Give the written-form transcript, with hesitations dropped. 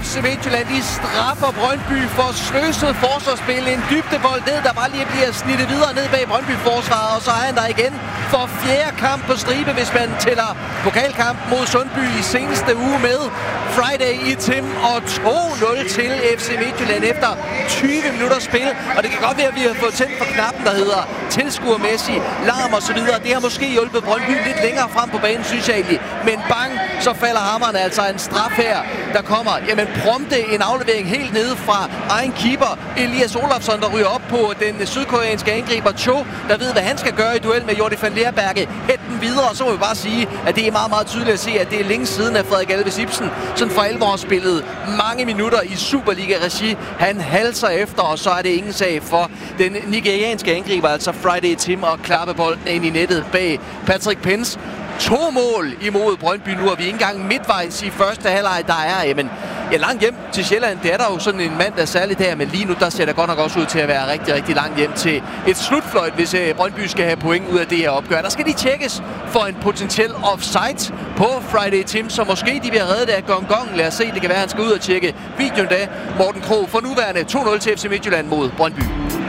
FC Midtjylland. De straffer Brøndby for sløset forsvarsspil. En dybdebold ned, der bare lige bliver snittet videre ned bag Brøndby-forsvaret. Og så er han der igen for fjerde kamp på stribe, hvis man tæller pokalkamp mod Sundby i seneste uge med. Friday i Tim og 2-0 til FC Midtjylland efter 20 minutter spil. Og det kan godt være, at vi har fået tændt for knappen, der hedder tilskuermæssig larm og så videre. Det har måske hjulpet Brøndby lidt længere frem på banen, synes jeg egentlig. Men bang, så falder hammeren, altså en straf her, der kommer. Jamen prompte en aflevering helt nede fra egen keeper, Elias Olafsson, der ryger op på den sydkoreanske angriber Cho, der ved, hvad han skal gøre i duel med Jordi van Leerberge. Hæt den videre, og så må vi bare sige, at det er meget, meget tydeligt at se, at det er længe siden, at Frederik Alves Ibsen sådan for alvor har spillet mange minutter i Superliga-regi. Han halser efter, og så er det ingen sag for den nigerianske angriber, altså Friday Tim, og klappe bolden ind i nettet bag Patrick Pence. 2 mål imod Brøndby nu, og vi er ikke engang midtvejs i første halvleg. Der er langt hjem til Sjælland. Det er der jo sådan en mand, der er særligt her, men lige nu der ser det godt nok også ud til at være rigtig, rigtig langt hjem til et slutfløjt, hvis Brøndby skal have point ud af det her opgør. Der skal de tjekkes for en potentiel offside på Friday Tim, så måske de bliver reddet af Gong. Lad os se, det kan være, han skal ud og tjekke videoen da. Morten Krog for nuværende 2-0 til FC Midtjylland mod Brøndby.